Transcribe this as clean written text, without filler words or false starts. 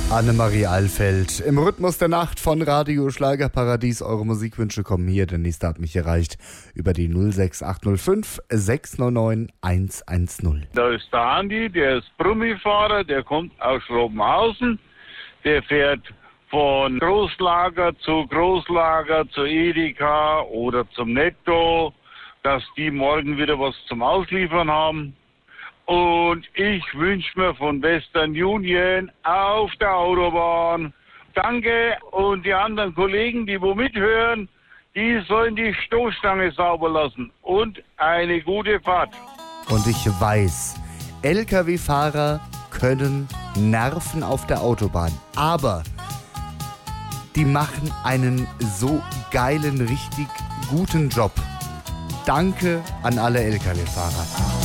Annemarie Alfeld im Rhythmus der Nacht von Radio Schlagerparadies. Eure Musikwünsche kommen hier. Der nächste hat mich erreicht über die 06805 699 110. Da ist der Andi, der ist Brummifahrer, der kommt aus Schrobenhausen. Der fährt von Großlager zu Edeka oder zum Netto, dass die morgen wieder was zum Ausliefern haben. Und ich wünsche mir von Western Union auf der Autobahn. Danke, und die anderen Kollegen, die wo mithören, die sollen die Stoßstange sauber lassen. Und eine gute Fahrt. Und ich weiß, LKW-Fahrer können nerven auf der Autobahn, aber die machen einen so geilen, richtig guten Job. Danke an alle LKW-Fahrer.